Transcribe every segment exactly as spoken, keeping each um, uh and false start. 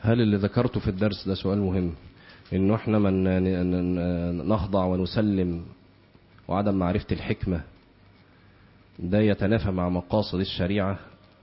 هل اللي ذكرته في الدرس ده سؤال مهم، انه احنا من نخضع ونسلم وعدم معرفة الحكمة ده يتنافى مع مقاصد الشريعة؟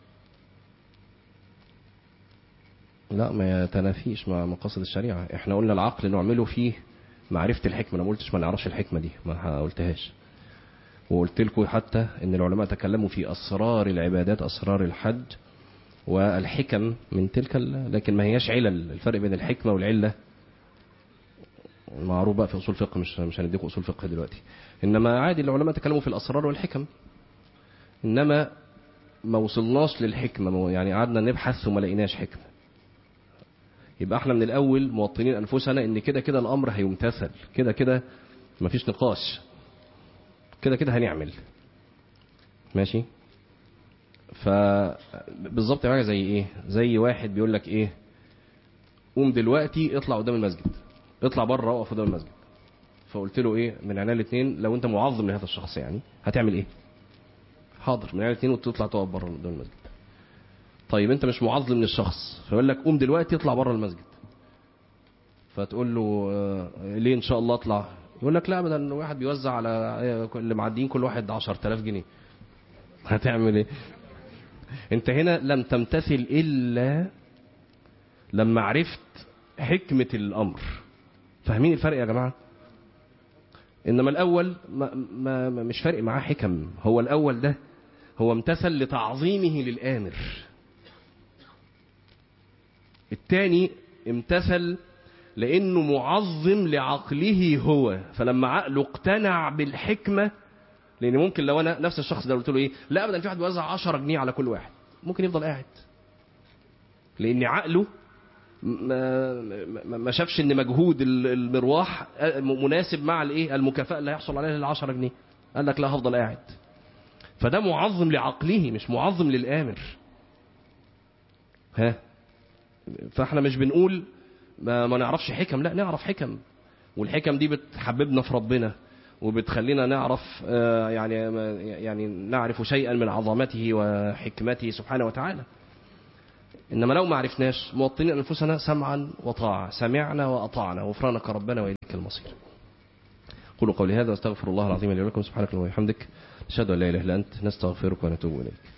لا، ما يتنافيش مع مقاصد الشريعة. احنا قلنا العقل نعمله فيه معرفة الحكمة، انا ما قلتش ما نعرفش الحكمة دي، ما قلتهاش. وقلت لكم حتى ان العلماء تكلموا في اسرار العبادات، اسرار الحج والحكم من تلك، لكن ما هياش علل. الفرق بين الحكمة والعلة معروف بقى في اصول فقه، مش مش هنديكم اصول فقه دلوقتي. انما عادي العلماء تكلموا في الاسرار والحكم، انما ما وصلناش للحكمة، يعني قعدنا نبحث وما لقيناش حكمة. يبقى احنا من الاول موطنين انفسنا ان كده كده الامر هيمتثل، كده كده مفيش نقاش، كده كده هنعمل ماشي. فبالظبط حاجه زي ايه، زي واحد بيقول لك ايه، قوم دلوقتي اطلع قدام المسجد، اطلع بره اقف قدام المسجد. فقلت له ايه من عينيا الاثنين، لو انت معظم لهذا الشخص يعني هتعمل ايه؟ حاضر من عينيا الاثنين وتطلع تقف بره قدام المسجد. طيب انت مش معظم للشخص، فيقول لك قوم دلوقتي اطلع بره المسجد. فتقول له اه ليه ان شاء الله اطلع؟ يقول لك لا، بدل واحد بيوزع على اللي معديين كل واحد عشرة آلاف جنيه. هتعمل ايه؟ انت هنا لم تمتثل الا لما عرفت حكمة الامر. فاهمين الفرق يا جماعة؟ انما الاول ما ما مش فارق معاه حكم، هو الاول ده هو امتثل لتعظيمه للامر. الثاني امتثل لانه معظم لعقله هو، فلما عقله اقتنع بالحكمة. لان ممكن لو انا نفس الشخص ده قلت له ايه، لا ابدا في واحد بيوزع عشرة جنيه على كل واحد، ممكن يفضل قاعد، لان عقله ما ما شافش ان مجهود المروح مناسب مع الايه المكافاه اللي هيحصل عليها للعشرة جنيه. قال لك لا، هفضل قاعد. فده معظم لعقله مش معظم للامر. ها، فاحنا مش بنقول ما, ما نعرفش حكم، لا نعرف حكم، والحكم دي بتحببنا في ربنا وبتخلينا نعرف يعني يعني نعرف شيئا من عظمته وحكمته سبحانه وتعالى. إنما لو ما عرفناش موطنين أنفسنا سمعا وطاعة، سمعنا وأطعنا، غفرانك ربنا وإليك المصير. قولوا قولي هذا واستغفر الله العظيم لي ولكم. سبحانك اللهم وبحمدك، نشهد أن لا إله إلا أنت، نستغفرك ونتوب إليك.